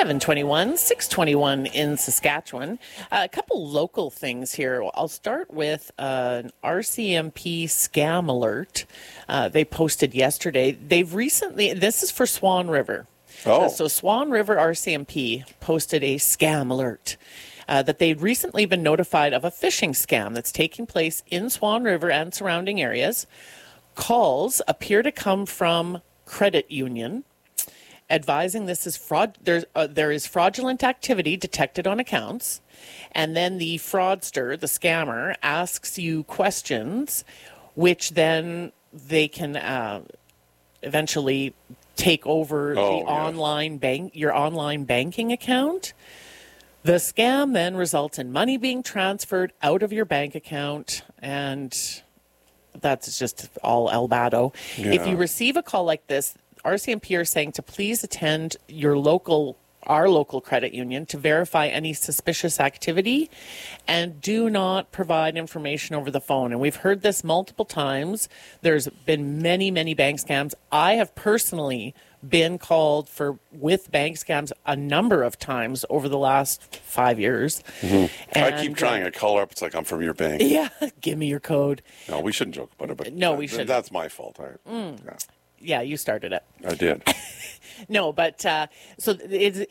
721, 621 in Saskatchewan. A couple local things here. I'll start with an RCMP scam alert they posted yesterday. They've recently, this is for Swan River. Oh. So Swan River RCMP posted a scam alert that they'd recently been notified of a phishing scam that's taking place in Swan River and surrounding areas. Calls appear to come from credit union, advising this is fraud. There is fraudulent activity detected on accounts, and then the fraudster, the scammer, asks you questions, which then they can eventually take over online your online banking account. The scam then results in money being transferred out of your bank account, and that's just all Albado. Yeah. If you receive a call like this, RCMP are saying to please attend our local credit union to verify any suspicious activity, and do not provide information over the phone. And we've heard this multiple times. There's been many, many bank scams. I have personally been called with bank scams a number of times over the last 5 years. Mm-hmm. And I keep trying to call her up. It's like, I'm from your bank. Yeah, give me your code. No, we shouldn't joke about it. But no, we shouldn't. That's my fault. Yeah. Yeah, you started it. I did. No, but so it